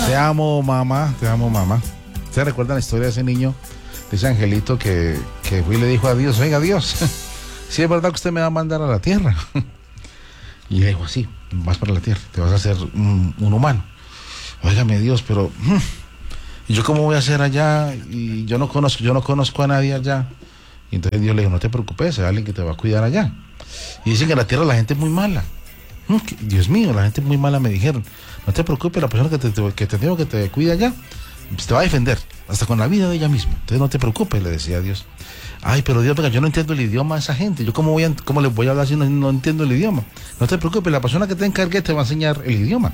Te amo, mamá, te amo, mamá. ¿Ustedes recuerdan la historia de ese niño, de ese angelito que fue y le dijo a Dios, oiga Dios, si es verdad que usted me va a mandar a la tierra? Y le dijo, sí, vas para la tierra, te vas a hacer un humano. Óigame Dios, pero ¿y yo cómo voy a hacer allá? Y yo no conozco a nadie allá. Y entonces Dios le dijo, no te preocupes, hay alguien que te va a cuidar allá. Y dicen que en la tierra la gente es muy mala. Dios mío, la gente es muy mala, me dijeron. No te preocupes, la persona que te cuida allá, pues te va a defender, hasta con la vida de ella misma. Entonces no te preocupes, le decía Dios. Ay, pero Dios, venga, yo no entiendo el idioma de esa gente. Yo cómo les voy a hablar si no entiendo el idioma. No te preocupes, la persona que te encargue te va a enseñar el idioma.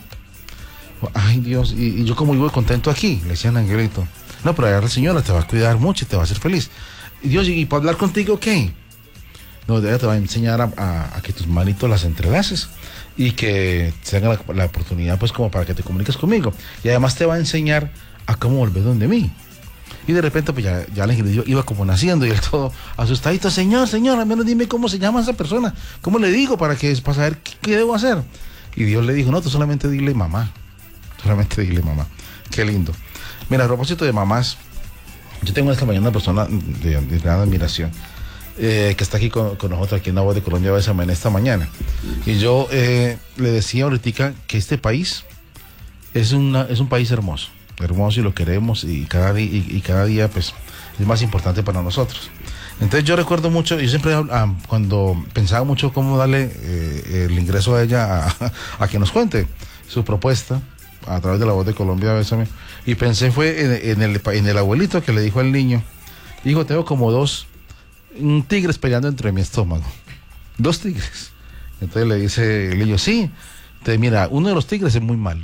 Ay, Dios, y yo como vivo contento aquí, le decían angelito. No, pero allá la señora te va a cuidar mucho y te va a hacer feliz. Y Dios, ¿y para hablar contigo qué? No, ella te va a enseñar a que tus manitos las entrelaces y que tenga la oportunidad, pues, como para que te comuniques conmigo. Y además te va a enseñar a cómo volver donde mí. Y de repente, pues ya el angelito iba como naciendo y él todo asustadito. Señor, al menos dime cómo se llama esa persona. ¿Cómo le digo para saber qué debo hacer? Y Dios le dijo, no, tú solamente dile mamá. Solamente dile mamá. Qué lindo. Mira, a propósito de mamás, yo tengo esta mañana una persona de gran admiración que está aquí con nosotros, aquí en La Voz de Colombia, Bésame, en esta mañana. Y yo le decía ahorita que este país es un país hermoso y lo queremos, y cada día pues es más importante para nosotros. Entonces yo recuerdo mucho, yo siempre cuando pensaba mucho cómo darle el ingreso a ella a que nos cuente su propuesta a través de La Voz de Colombia, Bésame, y pensé fue en el abuelito que le dijo al niño, hijo, tengo como dos tigres peleando entre mi estómago, 2 tigres. Entonces le dice el niño, sí, entonces mira, uno de los tigres es muy malo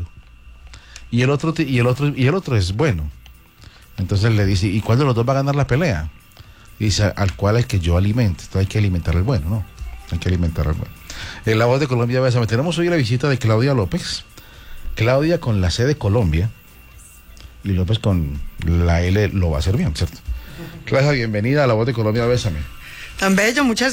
y el otro es bueno. Entonces le dice, ¿y cuál de los dos va a ganar la pelea? Y dice, al cual es que yo alimente. Entonces hay que alimentar al bueno, ¿no? Hay que alimentar al bueno. En La Voz de Colombia, Bésame, tenemos hoy la visita de Claudia López. Claudia con la C de Colombia y López con la L lo va a hacer bien, ¿cierto? Claudia, bienvenida a La Voz de Colombia, Bésame. Tan bello, muchas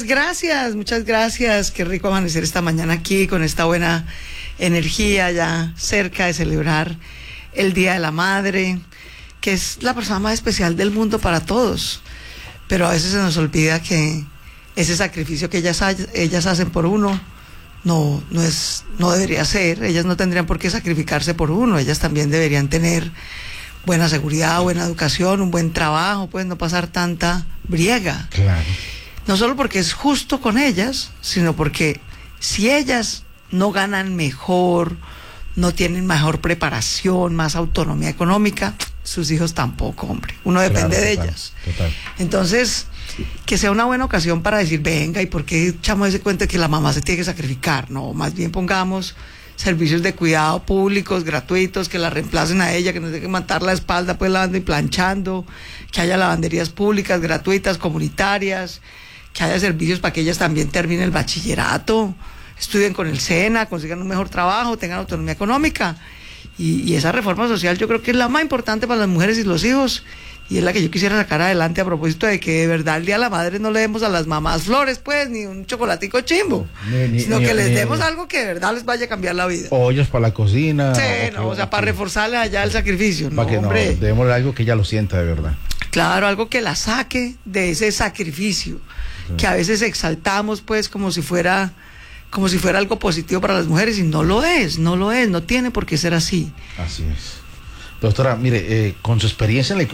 gracias. Qué rico amanecer esta mañana aquí con esta buena energía, ya cerca de celebrar el Día de la Madre, que es la persona más especial del mundo para todos. Pero a veces se nos olvida que ese sacrificio que ellas hacen por uno no debería ser. Ellas no tendrían por qué sacrificarse por uno. Ellas también deberían tener buena seguridad, buena educación, un buen trabajo, pues no pasar tanta briega. Claro. No solo porque es justo con ellas, sino porque si ellas no ganan mejor, no tienen mejor preparación, más autonomía económica, sus hijos tampoco, hombre. Uno depende de ellas. Total. Entonces, que sea una buena ocasión para decir, venga, ¿y por qué echamos ese cuento de que la mamá se tiene que sacrificar? No, más bien pongamos servicios de cuidado públicos, gratuitos, que la reemplacen a ella, que no tenga que matar la espalda pues lavando y planchando, que haya lavanderías públicas, gratuitas, comunitarias, que haya servicios para que ellas también terminen el bachillerato, estudien con el SENA, consigan un mejor trabajo, tengan autonomía económica. Y esa reforma social yo creo que es la más importante para las mujeres y los hijos, y es la que yo quisiera sacar adelante a propósito de que de verdad el Día de la Madre no le demos a las mamás flores, pues, ni un chocolatico chimbo, sino que les demos algo que de verdad les vaya a cambiar la vida. Ollas para la cocina. Sí, o sea, para reforzarle allá el sacrificio. Para que hombre. Démosle algo que ella lo sienta de verdad. Claro, algo que la saque de ese sacrificio, que a veces exaltamos pues como si fuera algo positivo para las mujeres, y no lo es, no tiene por qué ser así. Así es. Doctora, mire, con su experiencia en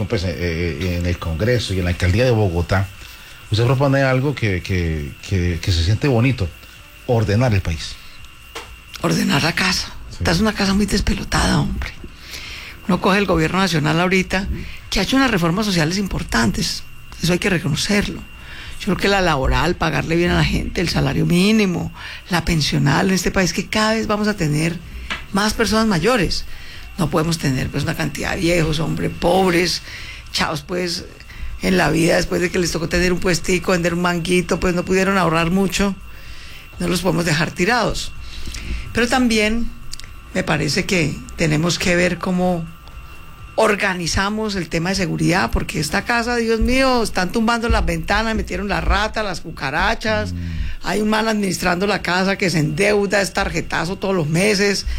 el Congreso y en la Alcaldía de Bogotá, usted propone algo que se siente bonito: ordenar el país. Ordenar la casa. Sí. Esta es una casa muy despelotada, hombre. Uno coge el gobierno nacional ahorita, que ha hecho unas reformas sociales importantes, eso hay que reconocerlo. Yo creo que la laboral, pagarle bien a la gente, el salario mínimo, la pensional en este país, que cada vez vamos a tener más personas mayores. No podemos tener pues una cantidad de viejos, hombre, pobres, chavos pues en la vida, después de que les tocó tener un puestico, vender un manguito, pues no pudieron ahorrar mucho, no los podemos dejar tirados. Pero también me parece que tenemos que ver cómo organizamos el tema de seguridad, porque esta casa, Dios mío, están tumbando las ventanas, metieron las ratas, las cucarachas, hay un man administrando la casa que se endeuda, es tarjetazo todos los meses,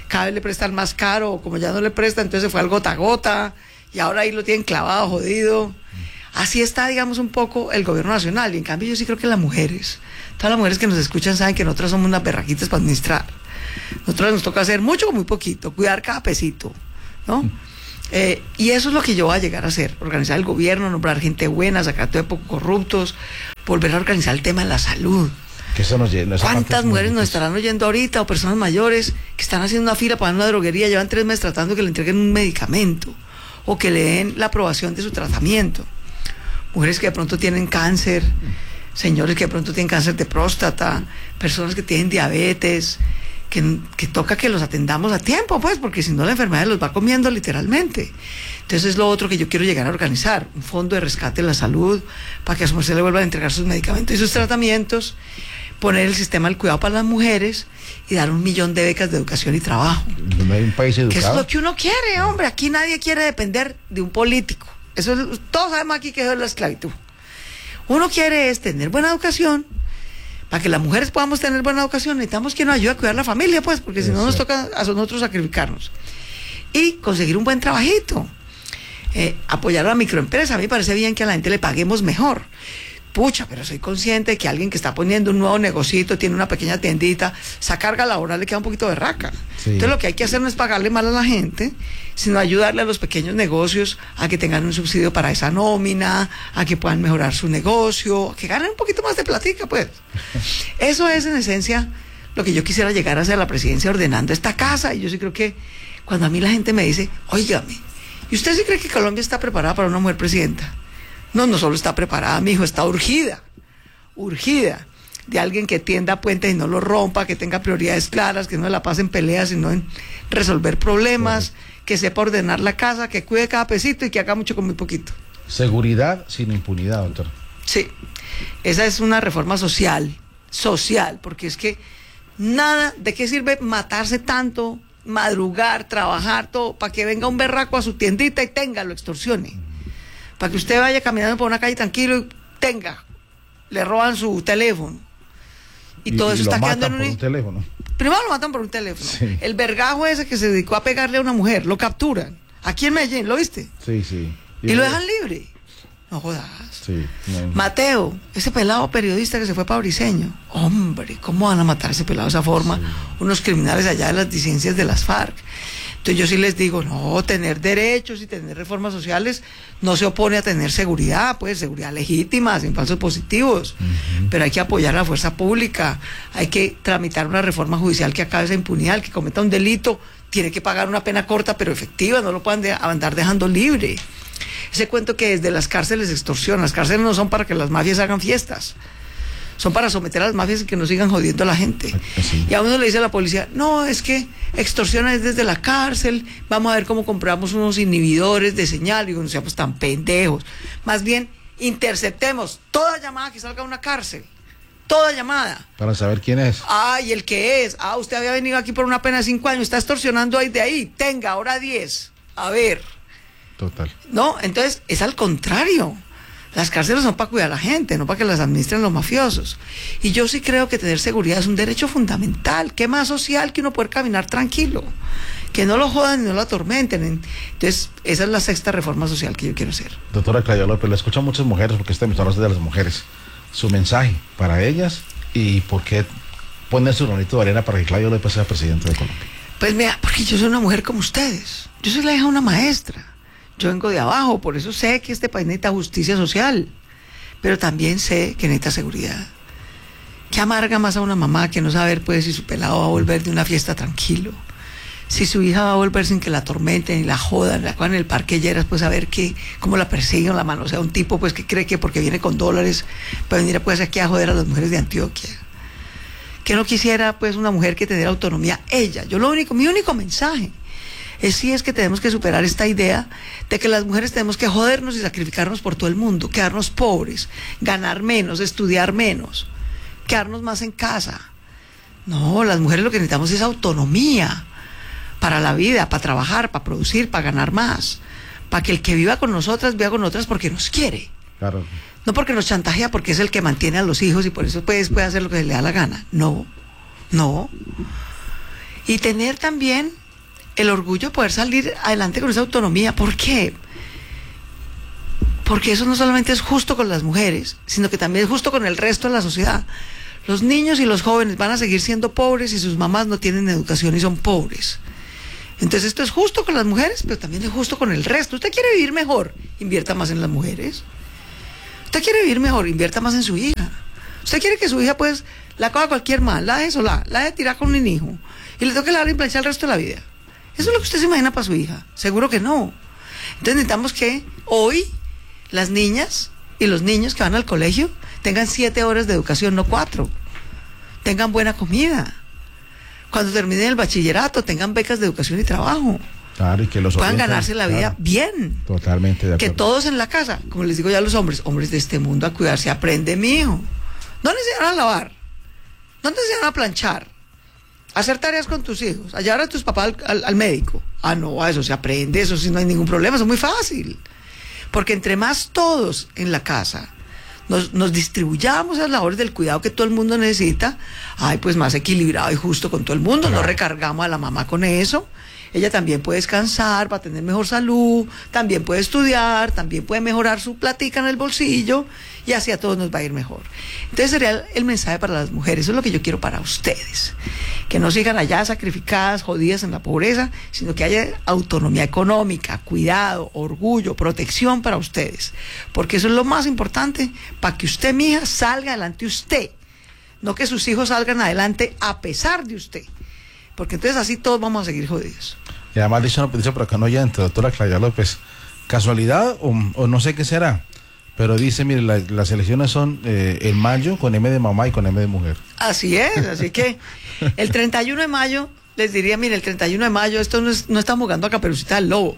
cada vez le prestan más caro, o como ya no le prestan, entonces se fue al gota a gota, y ahora ahí lo tienen clavado, jodido. Así está, digamos, un poco el gobierno nacional, y en cambio yo sí creo que las mujeres, todas las mujeres que nos escuchan saben que nosotras somos unas berraquitas para administrar. Nosotros nos toca hacer mucho o muy poquito, cuidar cada pesito, ¿no? Y eso es lo que yo voy a llegar a hacer, organizar el gobierno, nombrar gente buena, sacar todo de poco corruptos, volver a organizar el tema de la salud. Que eso nos llena, ¿Cuántas mujeres nos estarán oyendo ahorita, o personas mayores que están haciendo una fila para una droguería, llevan 3 meses tratando que le entreguen un medicamento o que le den la aprobación de su tratamiento? Mujeres que de pronto tienen cáncer, señores que de pronto tienen cáncer de próstata, personas que tienen diabetes, que toca que los atendamos a tiempo, pues, porque si no la enfermedad los va comiendo literalmente. Entonces es lo otro que yo quiero llegar a organizar, un fondo de rescate de la salud, para que a su merced le vuelvan a entregar sus medicamentos y sus tratamientos, poner el sistema del cuidado para las mujeres y dar 1 millón de becas de educación y trabajo. No hay un país educado. Que eso es lo que uno quiere, hombre. Aquí nadie quiere depender de un político. Eso es, todos sabemos aquí que eso es la esclavitud. Uno quiere es tener buena educación. Para que las mujeres podamos tener buena educación, necesitamos que nos ayude a cuidar la familia, pues, porque si no nos toca a nosotros sacrificarnos. Y conseguir un buen trabajito. Apoyar a la microempresa. A mí me parece bien que a la gente le paguemos mejor. Pucha, pero soy consciente de que alguien que está poniendo un nuevo negocito, tiene una pequeña tiendita, esa carga laboral le queda un poquito de raca. Sí. Entonces lo que hay que hacer no es pagarle mal a la gente, sino ayudarle a los pequeños negocios a que tengan un subsidio para esa nómina, a que puedan mejorar su negocio, a que ganen un poquito más de platica, pues. Eso es en esencia lo que yo quisiera llegar a hacer a la presidencia, ordenando esta casa. Y yo sí creo que cuando a mí la gente me dice, óigame, ¿y usted sí cree que Colombia está preparada para una mujer presidenta? No solo está preparada, mi hijo, está urgida de alguien que tienda puentes y no lo rompa, que tenga prioridades claras, que no la pase en peleas, sino en resolver problemas, que sepa ordenar la casa, que cuide cada pesito y que haga mucho con muy poquito. Seguridad sin impunidad, doctor. Sí, esa es una reforma social, porque es que nada, ¿de qué sirve matarse tanto, madrugar, trabajar, todo, para que venga un berraco a su tiendita y lo extorsione? Para que usted vaya caminando por una calle tranquilo y le roban su teléfono. Y todo eso está quedando en un teléfono. Primero lo matan por un teléfono. Sí. El vergajo ese que se dedicó a pegarle a una mujer, lo capturan. Aquí en Medellín, ¿lo viste? Sí, sí. Y lo dejan libre. No jodas. Sí, no. Mateo, ese pelado periodista que se fue para Briceño. Hombre, ¿cómo van a matar a ese pelado de esa forma? Sí. Unos criminales allá de las disidencias de las FARC. Entonces yo sí les digo, no, tener derechos y tener reformas sociales no se opone a tener seguridad, pues seguridad legítima, sin falsos positivos, pero hay que apoyar a la fuerza pública, hay que tramitar una reforma judicial que acabe esa impunidad. El que cometa un delito tiene que pagar una pena corta pero efectiva, no lo puedan andar dejando libre. Ese cuento que desde las cárceles extorsionan, las cárceles no son para que las mafias hagan fiestas, son para someter a las mafias y que no sigan jodiendo a la gente. Sí. Y a uno le dice a la policía, no, es que extorsiona desde la cárcel, vamos a ver cómo compramos unos inhibidores de señal. Y no seamos tan pendejos. Más bien, interceptemos toda llamada que salga a una cárcel. Toda llamada. Para saber quién es. Y el que es. Usted había venido aquí por una pena de 5 años, está extorsionando ahí de ahí. Tenga, ahora 10. A ver. Total. No, entonces, es al contrario. Las cárceles son para cuidar a la gente, no para que las administren los mafiosos. Y yo sí creo que tener seguridad es un derecho fundamental. ¿Qué más social que uno poder caminar tranquilo? Que no lo jodan y no lo atormenten. Entonces, esa es la 6ª reforma social que yo quiero hacer. Doctora Claudia López, le escucho a muchas mujeres, porque este emisor habla de las mujeres. Su mensaje para ellas y por qué poner su granito de arena para que Claudia López sea presidente de Colombia. Pues mira, porque yo soy una mujer como ustedes. Yo soy la hija de una maestra. Yo vengo de abajo, por eso sé que este país necesita justicia social, pero también sé que necesita seguridad. ¿Qué amarga más a una mamá que no saber pues si su pelado va a volver de una fiesta tranquilo? Si su hija va a volver sin que la atormenten y la jodan, la cojan en el parque Lleras, pues a ver cómo la persiguen la mano. O sea, un tipo pues que cree que porque viene con dólares puede venir pues aquí a joder a las mujeres de Antioquia. Que no quisiera pues una mujer que tuviera autonomía ella. Mi único mensaje es que tenemos que superar esta idea de que las mujeres tenemos que jodernos y sacrificarnos por todo el mundo, quedarnos pobres, ganar menos, estudiar menos, quedarnos más en casa. No, las mujeres lo que necesitamos es autonomía para la vida, para trabajar, para producir, para ganar más, para que el que viva con nosotras viva con nosotras porque nos quiere. Claro. No porque nos chantajea, porque es el que mantiene a los hijos y por eso puede hacer lo que se le da la gana. No. Y tener también el orgullo de poder salir adelante con esa autonomía. ¿Por qué? Porque eso no solamente es justo con las mujeres, sino que también es justo con el resto de la sociedad. Los niños y los jóvenes van a seguir siendo pobres si sus mamás no tienen educación y son pobres. Entonces esto es justo con las mujeres, pero también es justo con el resto. ¿Usted quiere vivir mejor? Invierta más en las mujeres. ¿Usted quiere vivir mejor? Invierta más en su hija. ¿Usted quiere que su hija pues la coja cualquier mal, la deje sola, la deje tirar con un hijo y le toque lavar y planchar el resto de la vida? ¿Eso es lo que usted se imagina para su hija? Seguro que no. Entonces necesitamos que hoy las niñas y los niños que van al colegio tengan 7 horas de educación, no 4. Tengan buena comida. Cuando terminen el bachillerato, tengan becas de educación y trabajo. Claro, y que los puedan orienten, ganarse la vida claro, bien. Totalmente de acuerdo. Que todos en la casa, como les digo ya a los hombres de este mundo, a cuidarse. Aprende, mijo. ¿Dónde se van a lavar? ¿Dónde se van a planchar? Hacer tareas con tus hijos. A llevar a tus papás al médico. Ah, no, a eso se aprende, eso sí no hay ningún problema, eso es muy fácil. Porque entre más todos en la casa nos distribuyamos las labores del cuidado que todo el mundo necesita, ay, pues más equilibrado y justo con todo el mundo. Claro. No recargamos a la mamá con eso. Ella también puede descansar, va a tener mejor salud, también puede estudiar, también puede mejorar su platica en el bolsillo, y así a todos nos va a ir mejor. Entonces sería el mensaje para las mujeres. Eso es lo que yo quiero para ustedes. Que no sigan allá sacrificadas, jodidas en la pobreza, sino que haya autonomía económica, cuidado, orgullo, protección para ustedes. Porque eso es lo más importante para que usted, mija, salga adelante usted. No que sus hijos salgan adelante a pesar de usted. Porque entonces así todos vamos a seguir jodidos. Y además dice por acá no oyente, doctora Claudia López, casualidad o no sé qué será, pero dice, mire, las elecciones son en mayo con M de mamá y con M de mujer. Así es, así que el 31 de mayo, les diría, mire, el 31 de mayo, esto no estamos jugando a Caperucita del Lobo.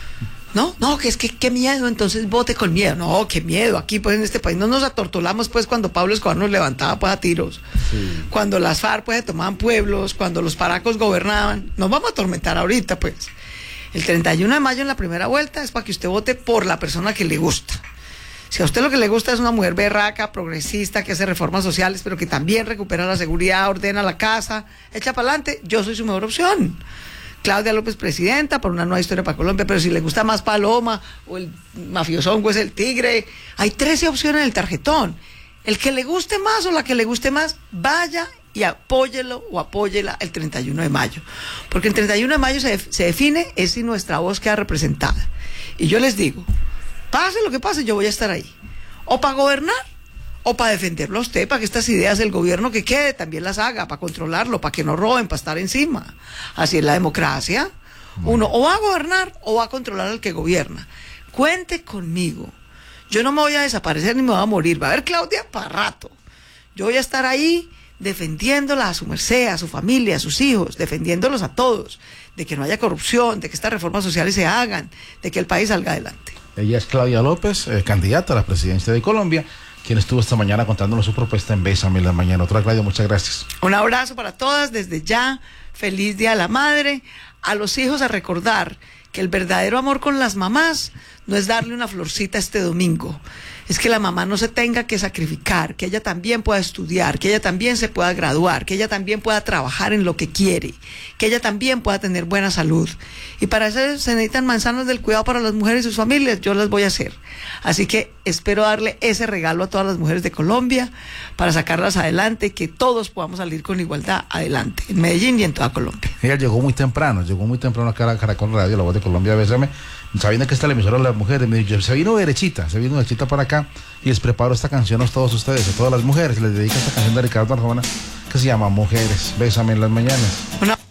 No, que es que qué miedo, entonces vote con miedo. No, qué miedo, aquí pues en este país no nos atortolamos pues cuando Pablo Escobar nos levantaba pues a tiros, sí. Cuando las FARC pues se tomaban pueblos, cuando los paracos gobernaban, nos vamos a atormentar ahorita pues. El 31 de mayo en la primera vuelta es para que usted vote por la persona que le gusta. Si a usted lo que le gusta es una mujer berraca, progresista, que hace reformas sociales, pero que también recupera la seguridad, ordena la casa, echa para adelante, yo soy su mejor opción. Claudia López presidenta, por una nueva historia para Colombia, pero si le gusta más Paloma, o el mafiosongo es el tigre, hay 13 opciones en el tarjetón. El que le guste más o la que le guste más, vaya y apóyelo o apóyela el 31 de mayo. Porque el 31 de mayo se define es si nuestra voz queda representada. Y yo les digo, pase lo que pase, yo voy a estar ahí. O para gobernar, o para defenderlo a usted, para que estas ideas del gobierno que quede también las haga, para controlarlo, para que no roben, para estar encima. Así es la democracia. Uno o va a gobernar o va a controlar al que gobierna. Cuente conmigo. Yo no me voy a desaparecer ni me voy a morir. Va a haber Claudia para rato. Yo voy a estar ahí defendiéndola a su merced, a su familia, a sus hijos, defendiéndolos a todos, de que no haya corrupción, de que estas reformas sociales se hagan, de que el país salga adelante. Ella es Claudia López, candidata a la presidencia de Colombia, quien estuvo esta mañana contándonos su propuesta en Bésame en la Mañana. Otra Claudia, muchas gracias. Un abrazo para todas desde ya. Feliz Día a la Madre. A los hijos a recordar que el verdadero amor con las mamás no es darle una florcita este domingo. Es que la mamá no se tenga que sacrificar, que ella también pueda estudiar, que ella también se pueda graduar, que ella también pueda trabajar en lo que quiere, que ella también pueda tener buena salud. Y para eso se necesitan manzanas del cuidado para las mujeres y sus familias. Yo las voy a hacer. Así que espero darle ese regalo a todas las mujeres de Colombia para sacarlas adelante y que todos podamos salir con igualdad adelante, en Medellín y en toda Colombia. Ella llegó muy temprano acá a Caracol Radio, la voz de Colombia, Bésame, sabiendo que está la emisora de las mujeres. Se vino derechita para acá y les preparo esta canción a todos ustedes, a todas las mujeres. Les dedico esta canción de Ricardo Arjona que se llama Mujeres, Bésame en las Mañanas.